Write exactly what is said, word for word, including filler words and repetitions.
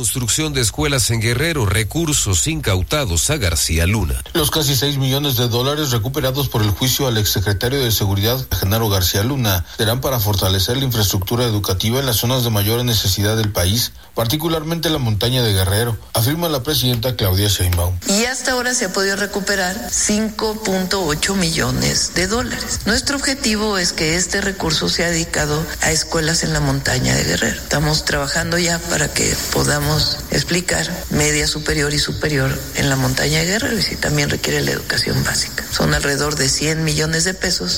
construcción de escuelas en Guerrero, recursos incautados a García Luna. Los casi seis millones de dólares recuperados por el juicio al exsecretario de Seguridad, Genaro García Luna, serán para fortalecer la infraestructura educativa en las zonas de mayor necesidad del país, particularmente la montaña de Guerrero, afirma la presidenta Claudia Sheinbaum. Y hasta ahora se ha podido recuperar cinco punto ocho millones de dólares. Nuestro objetivo es que este recurso sea dedicado a escuelas en la montaña de Guerrero. Estamos trabajando ya para que podamos explicar media superior y superior en la montaña de Guerrero y si también requiere la educación básica. Son alrededor de cien millones de pesos